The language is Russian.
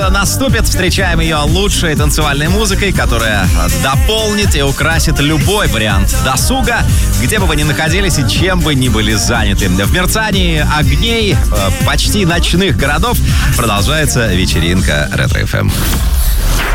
наступит. Встречаем ее лучшей танцевальной музыкой, которая дополнит и украсит любой вариант досуга, где бы вы ни находились и чем бы ни были заняты. В мерцании огней почти ночных городов продолжается вечеринка Ретро FM.